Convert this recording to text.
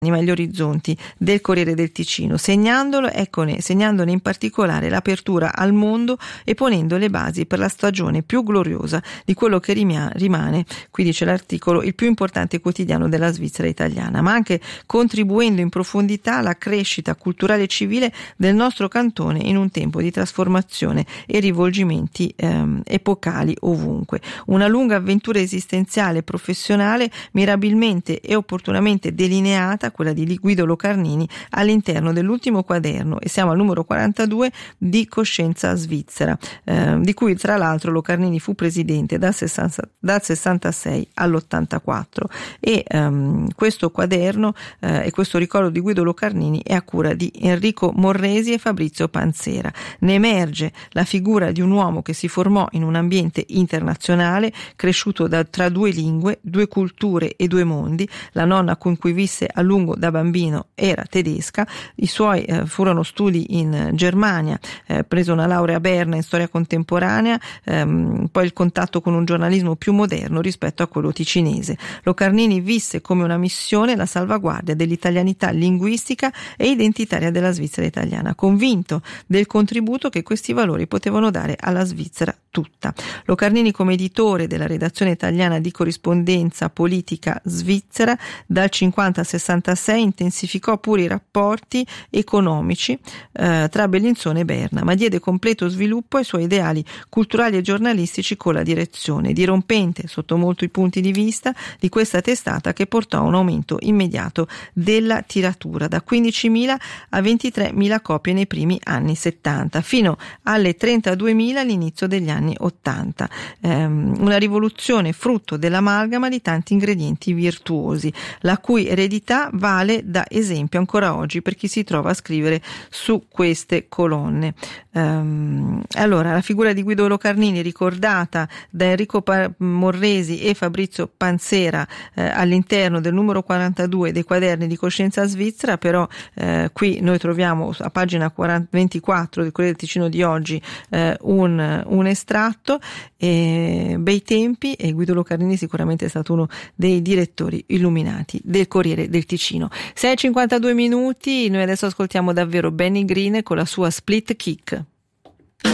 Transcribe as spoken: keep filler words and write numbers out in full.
agli orizzonti del Corriere del Ticino, segnandolo, eccone, segnandone in particolare l'apertura al mondo e ponendo le basi per la stagione più gloriosa di quello che rimia, rimane, qui dice l'articolo, il più importante quotidiano della Svizzera italiana, ma anche contribuendo in profondità alla crescita culturale e civile del nostro cantone in un tempo di trasformazione e rivolgimenti ehm, epocali ovunque. Una lunga avventura esistenziale e professionale mirabilmente e opportunamente delineata, quella di Guido Locarnini, all'interno dell'ultimo quaderno, e siamo al numero quarantadue di Coscienza Svizzera, eh, di cui tra l'altro Locarnini fu presidente dal, sessanta, dal sessantasei all'ottantaquattro, e ehm, questo quaderno eh, e questo ricordo di Guido Locarnini è a cura di Enrico Morresi e Fabrizio Panzera. Ne emerge la figura di un uomo che si formò in un ambiente internazionale, cresciuto da, tra due lingue, due culture e due mondi. La nonna con cui visse a lungo da bambino era tedesca, i suoi eh, furono studi in Germania, eh, preso una laurea a Berna in storia contemporanea, ehm, poi il contatto con un giornalismo più moderno rispetto a quello ticinese. Locarnini visse come una missione la salvaguardia dell'italianità linguistica e identitaria della Svizzera italiana, convinto del contributo che questi valori potevano dare alla Svizzera tutta. Locarnini, come editore della redazione italiana di corrispondenza politica svizzera, dal cinquanta al sessantasei intensificò pure i rapporti economici eh, tra Bellinzona e Berna, ma diede completo sviluppo ai suoi ideali culturali e giornalistici con la direzione, dirompente sotto molti punti di vista, di questa testata che portò a un aumento immediato della tiratura, da quindicimila a ventitremila copie nei primi anni settanta, fino alle trentaduemila all'inizio degli anni ottanta. Ehm, una rivoluzione frutto dell'amalgama di tanti ingredienti virtuosi, la cui eredità vale da esempio ancora oggi per chi si trova a scrivere su queste colonne. Um, allora, la figura di Guido Locarnini, ricordata da Enrico pa- Morresi e Fabrizio Panzera eh, all'interno del numero quarantadue dei quaderni di Coscienza Svizzera, però eh, qui noi troviamo a pagina quaranta, ventiquattro del Corriere del Ticino di oggi eh, un, un estratto, e bei tempi, e Guido Locarnini sicuramente è stato uno dei direttori illuminati del Corriere del Ticino. sei e cinquantadue minuti, noi adesso ascoltiamo davvero Benny Green con la sua Split Kick.